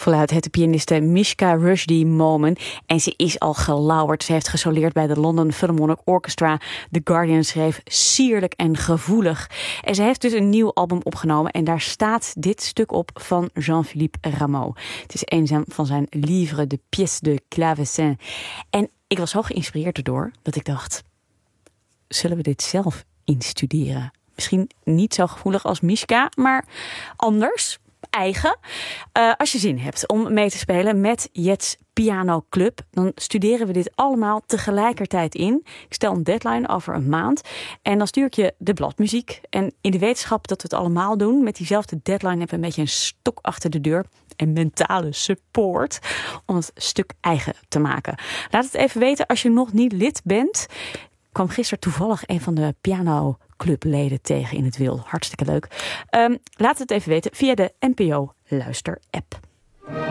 Voluit heet de pianiste Mishka Rushdie Momen. En ze is al gelauwerd. Ze heeft gesoleerd bij de London Philharmonic Orchestra. The Guardian schreef sierlijk en gevoelig. En ze heeft dus een nieuw album opgenomen. En daar staat dit stuk op van Jean-Philippe Rameau. Het is een van zijn livres de pièces de clavecin. En ik was zo geïnspireerd erdoor dat ik dacht, zullen we dit zelf instuderen? Misschien niet zo gevoelig als Mishka, maar anders, eigen. Als je zin hebt om mee te spelen met Jets Piano Club, dan studeren we dit allemaal tegelijkertijd in. Ik stel een deadline over een maand en dan stuur ik je de bladmuziek. En in de wetenschap dat we het allemaal doen, met diezelfde deadline hebben we een beetje een stok achter de deur en mentale support om het stuk eigen te maken. Laat het even weten als je nog niet lid bent. Ik kwam gisteren toevallig een van de pianoclubleden tegen in het wild. Hartstikke leuk. Laat het even weten via de NPO Luister app.